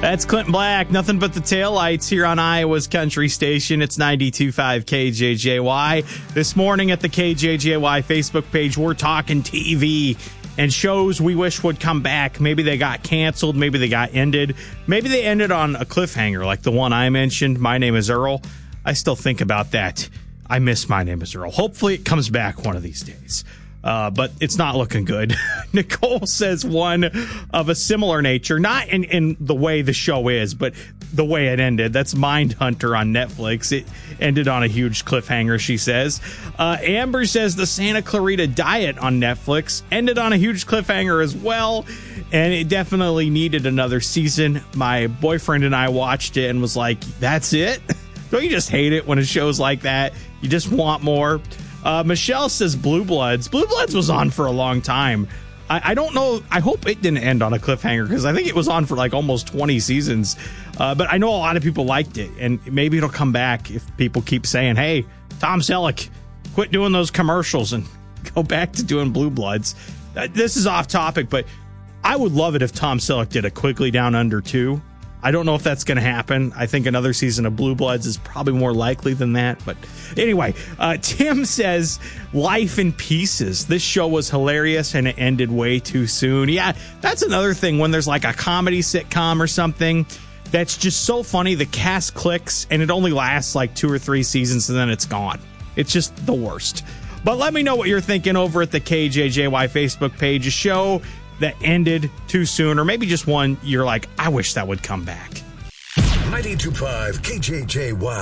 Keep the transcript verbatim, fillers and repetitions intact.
That's Clinton Black. Nothing but the taillights here on Iowa's Country Station. It's ninety-two point five K J J Y. This morning at the K J J Y Facebook page, we're talking T V and shows we wish would come back. Maybe they got canceled. Maybe they got ended. Maybe they ended on a cliffhanger like the one I mentioned, My Name is Earl. I still think about that. I miss My Name is Earl. Hopefully it comes back one of these days. Uh, but it's not looking good. Nicole says one of a similar nature, not in, in the way the show is, but the way it ended. That's Mindhunter on Netflix. It ended on a huge cliffhanger, she says. Uh, Amber says the Santa Clarita Diet on Netflix ended on a huge cliffhanger as well, and it definitely needed another season. My boyfriend and I watched it and was like, that's it? Don't you just hate it when a show's like that? You just want more? Uh, Michelle says Blue Bloods. Blue Bloods was on for a long time. I, I don't know. I hope it didn't end on a cliffhanger because I think it was on for like almost twenty seasons. Uh, but I know a lot of people liked it, and maybe it'll come back if people keep saying, hey, Tom Selleck, quit doing those commercials and go back to doing Blue Bloods. Uh, this is off topic, but I would love it if Tom Selleck did a Quickly Down Under too. I don't know if that's going to happen. I think another season of Blue Bloods is probably more likely than that. But anyway, uh, Tim says Life in Pieces. This show was hilarious and it ended way too soon. Yeah, that's another thing when there's like a comedy sitcom or something that's just so funny. The cast clicks and it only lasts like two or three seasons and then it's gone. It's just the worst. But let me know what you're thinking over at the K J J Y Facebook page. A show that ended too soon, or maybe just one you're like, I wish that would come back. ninety-two point five K J J Y.